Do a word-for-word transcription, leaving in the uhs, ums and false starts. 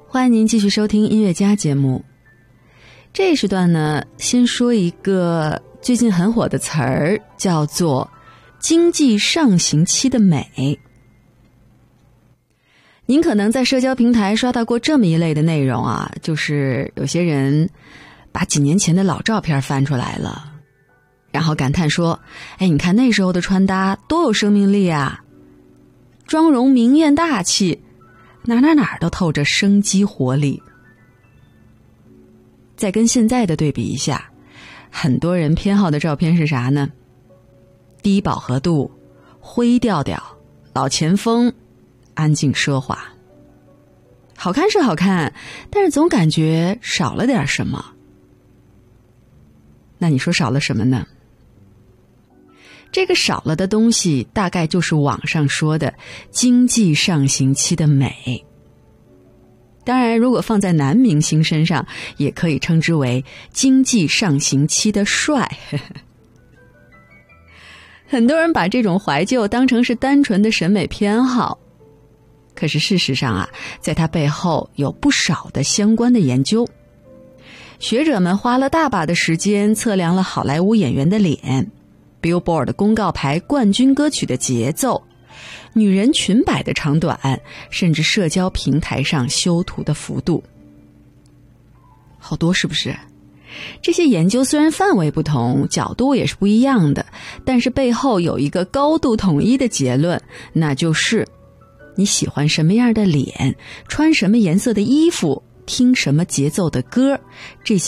欢迎您继续收听音乐家节目。这一时段呢，先说一个最近很火的词儿，叫做经济上行期的美。您可能在社交平台刷到过这么一类的内容啊，就是有些人把几年前的老照片翻出来了，然后感叹说，哎，你看那时候的穿搭多有生命力啊，妆容明艳大气，哪哪哪都透着生机活力。再跟现在的对比一下，很多人偏好的照片是啥呢？低饱和度、灰调调、老前锋、安静奢华。好看是好看，但是总感觉少了点什么。那你说少了什么呢？这个少了的东西大概就是网上说的经济上行期的美。当然，如果放在男明星身上，也可以称之为经济上行期的帅。很多人把这种怀旧当成是单纯的审美偏好，可是事实上啊，在它背后有不少的相关的研究。学者们花了大把的时间测量了好莱坞演员的脸， Billboard 公告牌冠军歌曲的节奏，女人裙摆的长短，甚至社交平台上修图的幅度。好多是不是？这些研究虽然范围不同，角度也是不一样的，但是背后有一个高度统一的结论，那就是你喜欢什么样的脸，穿什么颜色的衣服，听什么节奏的歌，这些